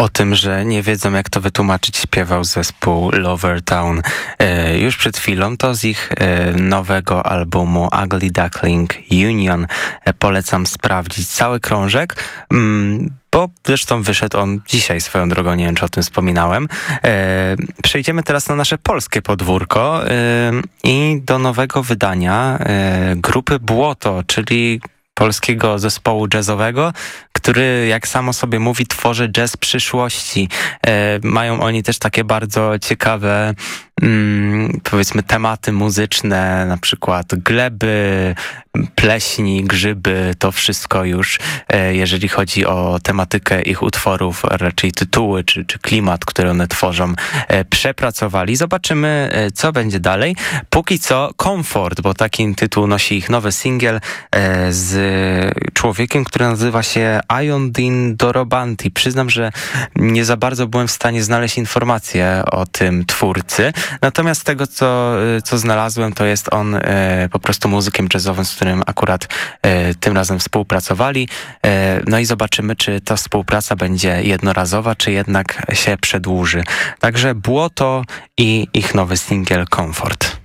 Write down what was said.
O tym, że nie wiedzą, jak to wytłumaczyć, śpiewał zespół Lovertown. Już przed chwilą to z ich nowego albumu Ugly Duckling Union. Polecam sprawdzić cały krążek, bo zresztą wyszedł on dzisiaj swoją drogą, nie wiem, czy o tym wspominałem. Przejdziemy teraz na nasze polskie podwórko i do nowego wydania grupy Błoto, czyli polskiego zespołu jazzowego, który, jak samo sobie mówi, tworzy jazz przyszłości. Mają oni też takie bardzo ciekawe, powiedzmy, tematy muzyczne, na przykład gleby, pleśni, grzyby, to wszystko już, jeżeli chodzi o tematykę ich utworów, raczej tytuły czy klimat, który one tworzą, przepracowali. Zobaczymy, co będzie dalej. Póki co Komfort, bo taki tytuł nosi ich nowy singiel z człowiekiem, który nazywa się Ayondin Dorobanti. Przyznam, że nie za bardzo byłem w stanie znaleźć informacje o tym twórcy. Natomiast z tego, co znalazłem, to jest on po prostu muzykiem jazzowym, z którym akurat tym razem współpracowali. No i zobaczymy, czy ta współpraca będzie jednorazowa, czy jednak się przedłuży. Także Błoto i ich nowy singiel Komfort.